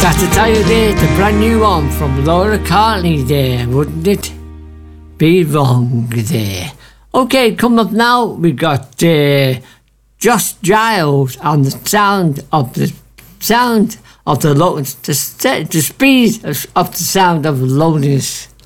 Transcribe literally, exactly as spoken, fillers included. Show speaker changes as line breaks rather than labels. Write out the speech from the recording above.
got to tell you there, the brand new one from Laura Cartney there, wouldn't it be wrong there? Okay, coming up now, we got uh, Josh Giles on the sound of the sound of the low, the, the speed of, of the sound of loneliness.